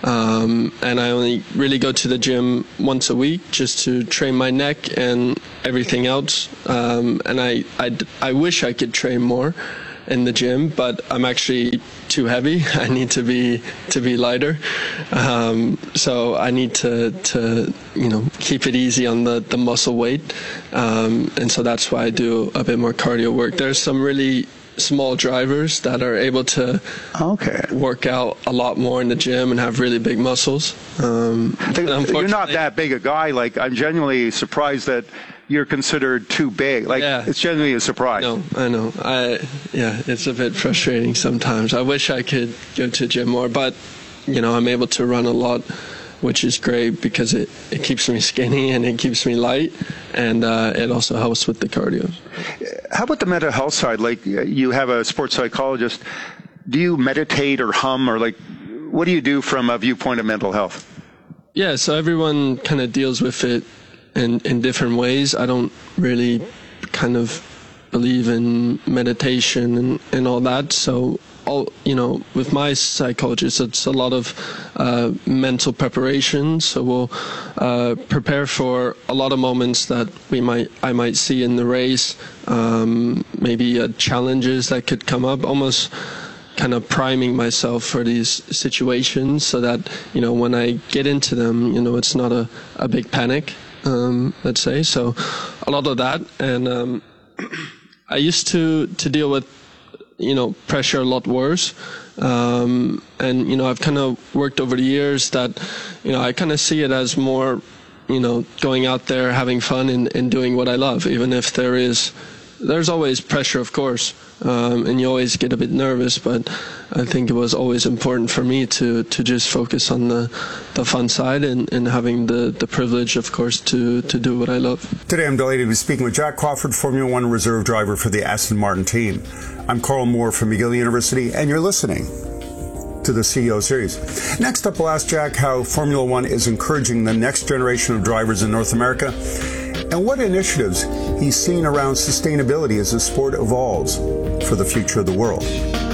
And I only really go to the gym once a week just to train my neck and everything else. And I wish I could train more in the gym, but I'm actually too heavy. I need to be lighter. So I need to keep it easy on the muscle weight. And so that's why I do a bit more cardio work. There's some really small drivers that are able to work out a lot more in the gym and have really big muscles. You're not that big a guy. Like, I'm genuinely surprised that you're considered too big. Like, it's genuinely a surprise. No, I know. It's a bit frustrating sometimes. I wish I could go to the gym more, but I'm able to run a lot, which is great because it keeps me skinny and it keeps me light, and it also helps with the cardio. How about the mental health side? Like, you have a sports psychologist. Do you meditate or hum, or like, what do you do from a viewpoint of mental health? Yeah, so everyone kind of deals with it in different ways. I don't really kind of believe in meditation and all that. So, with my psychologist, it's a lot of mental preparation. So we'll prepare for a lot of moments that I might see in the race, maybe challenges that could come up, almost kind of priming myself for these situations so that, when I get into them, it's not a big panic, let's say. So a lot of that. And I used to deal with pressure a lot worse. And, I've kind of worked over the years that, I kind of see it as more, going out there, having fun and doing what I love, even if there's always pressure, of course. And you always get a bit nervous, but I think it was always important for me to just focus on the fun side and having the privilege, of course, to do what I love. Today I'm delighted to be speaking with Jack Crawford, Formula One reserve driver for the Aston Martin team. I'm Carl Moore from McGill University, and you're listening to the CEO Series. Next up, we'll ask Jack how Formula One is encouraging the next generation of drivers in North America and what initiatives he's seen around sustainability as the sport evolves for the future of the world.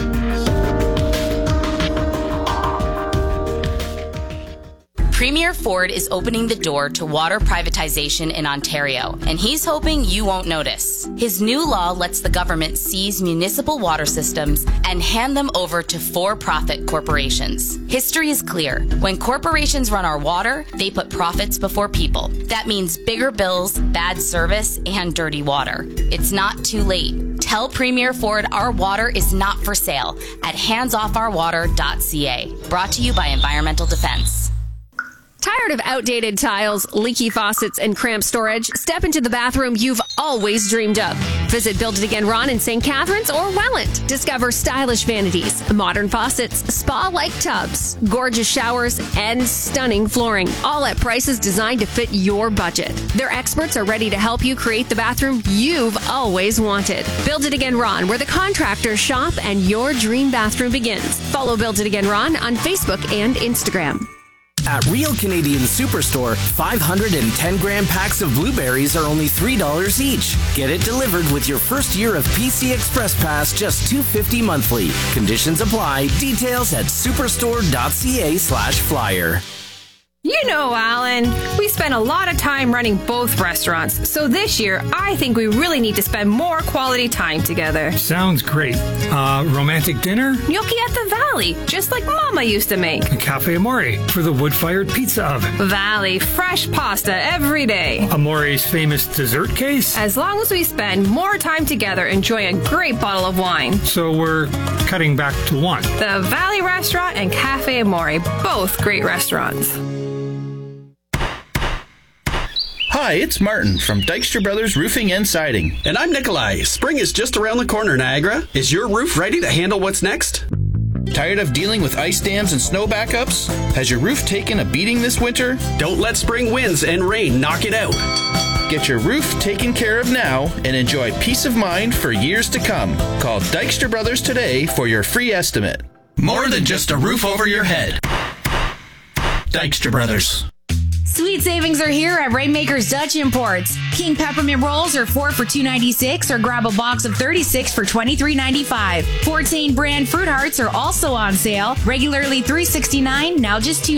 Premier Ford is opening the door to water privatization in Ontario, and he's hoping you won't notice. His new law lets the government seize municipal water systems and hand them over to for-profit corporations. History is clear. When corporations run our water, they put profits before people. That means bigger bills, bad service, and dirty water. It's not too late. Tell Premier Ford our water is not for sale at handsoffourwater.ca. Brought to you by Environmental Defense. Tired of outdated tiles, leaky faucets, and cramped storage? Step into the bathroom you've always dreamed of. Visit Build It Again Ron in St. Catharines or Welland. Discover stylish vanities, modern faucets, spa-like tubs, gorgeous showers, and stunning flooring, all at prices designed to fit your budget. Their experts are ready to help you create the bathroom you've always wanted. Build It Again Ron, where the contractors shop and your dream bathroom begins. Follow Build It Again Ron on Facebook and Instagram. At Real Canadian Superstore, 510-gram packs of blueberries are only $3 each. Get it delivered with your first year of PC Express Pass, just $2.50 monthly. Conditions apply. Details at superstore.ca/flyer. You know, Alan, we spend a lot of time running both restaurants, so this year I think we really need to spend more quality time together. Sounds great. Romantic dinner? Gnocchi at the Valley, just like Mama used to make. Cafe Amore for the wood-fired pizza oven. Valley, fresh pasta every day. Amore's famous dessert case? As long as we spend more time together enjoying a great bottle of wine. So we're cutting back to one. The Valley Restaurant and Cafe Amore, both great restaurants. Hi, it's Martin from Dykstra Brothers Roofing and Siding. And I'm Nikolai. Spring is just around the corner, Niagara. Is your roof ready to handle what's next? Tired of dealing with ice dams and snow backups? Has your roof taken a beating this winter? Don't let spring winds and rain knock it out. Get your roof taken care of now and enjoy peace of mind for years to come. Call Dykstra Brothers today for your free estimate. More than just a roof over your head. Dykstra Brothers. Sweet savings are here at Rainmaker's Dutch Imports. King peppermint rolls are 4 for $2.96 or grab a box of 36 for $23.95. Fortane brand fruit hearts are also on sale. Regularly $3.69, now just $2.